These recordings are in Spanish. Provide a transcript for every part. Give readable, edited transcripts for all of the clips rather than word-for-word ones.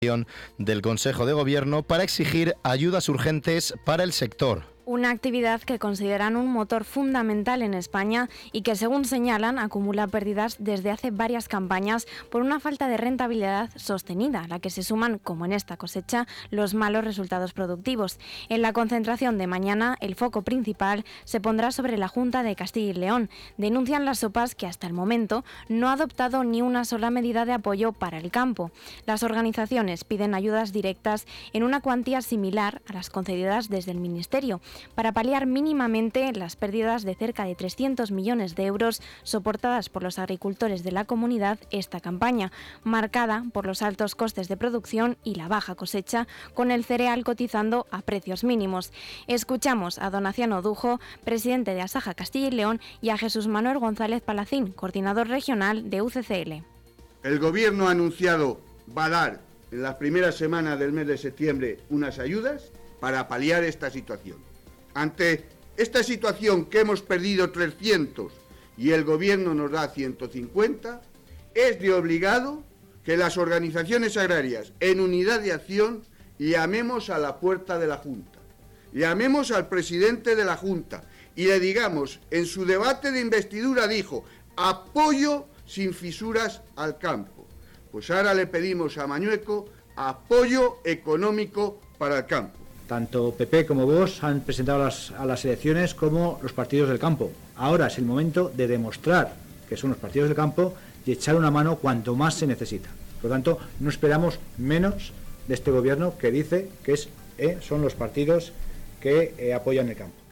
del Consejo de Gobierno para exigir ayudas urgentes para el sector. Una actividad que consideran un motor fundamental en España y que, según señalan, acumula pérdidas desde hace varias campañas por una falta de rentabilidad sostenida, a la que se suman, como en esta cosecha, los malos resultados productivos. En la concentración de mañana, el foco principal se pondrá sobre la Junta de Castilla y León. Denuncian las sopas que hasta el momento no ha adoptado ni una sola medida de apoyo para el campo. Las organizaciones piden ayudas directas en una cuantía similar a las concedidas desde el Ministerio, para paliar mínimamente las pérdidas de cerca de 300 millones de euros soportadas por los agricultores de la comunidad esta campaña, marcada por los altos costes de producción y la baja cosecha, con el cereal cotizando a precios mínimos. Escuchamos a Donaciano Dujo, presidente de Asaja Castilla y León, y a Jesús Manuel González Palacín, coordinador regional de UCCL. El Gobierno ha anunciado va a dar en las primeras semanas del mes de septiembre unas ayudas para paliar esta situación. Ante esta situación que hemos perdido 300 y el Gobierno nos da 150, es de obligado que las organizaciones agrarias en unidad de acción llamemos a la puerta de la Junta, llamemos al presidente de la Junta y le digamos, en su debate de investidura dijo, apoyo sin fisuras al campo. Pues ahora le pedimos a Mañueco apoyo económico para el campo. Tanto PP como Vox han presentado a las elecciones como los partidos del campo. Ahora es el momento de demostrar que son los partidos del campo y echar una mano cuanto más se necesita. Por lo tanto, no esperamos menos de este Gobierno que dice que son los partidos que apoyan el campo.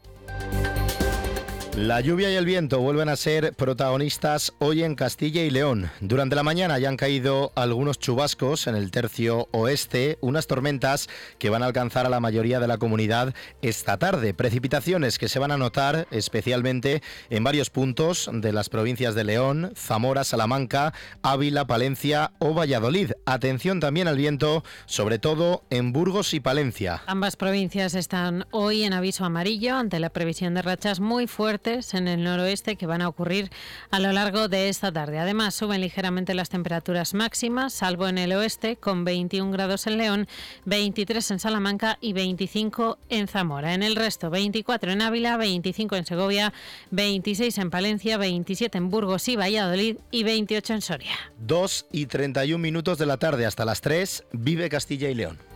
La lluvia y el viento vuelven a ser protagonistas hoy en Castilla y León. Durante la mañana ya han caído algunos chubascos en el tercio oeste, unas tormentas que van a alcanzar a la mayoría de la comunidad esta tarde. Precipitaciones que se van a notar especialmente en varios puntos de las provincias de León, Zamora, Salamanca, Ávila, Palencia o Valladolid. Atención también al viento, sobre todo en Burgos y Palencia. Ambas provincias están hoy en aviso amarillo ante la previsión de rachas muy fuertes en el noroeste que van a ocurrir a lo largo de esta tarde. Además, suben ligeramente las temperaturas máximas, salvo en el oeste, con 21 grados en León, 23 en Salamanca y 25 en Zamora. En el resto, 24 en Ávila, 25 en Segovia, 26 en Palencia, 27 en Burgos y Valladolid y 28 en Soria. 2:31 de la tarde hasta las 3, vive Castilla y León.